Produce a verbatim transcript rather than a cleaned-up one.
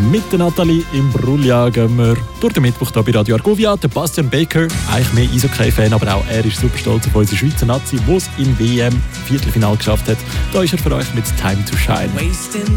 Mit der Nathalie im Brullia gehen wir durch den Mittwoch hier bei Radio Argovia. Der Bastian Baker, eigentlich mehr Eishockey-Fan, aber auch er ist super stolz auf unsere Schweizer Nazi, die es im W M-Viertelfinale geschafft hat. Da ist er für euch mit Time to Shine.